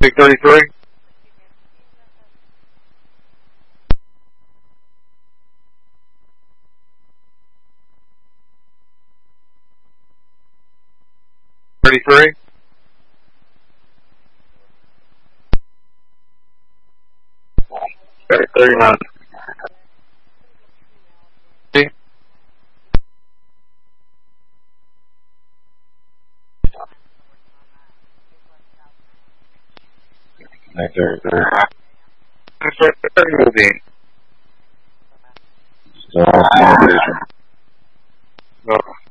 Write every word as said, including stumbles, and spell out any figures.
Big thirty-three. Thirty-three. Okay, thirty-nine. thirty-three. Moving. Still on vision. No.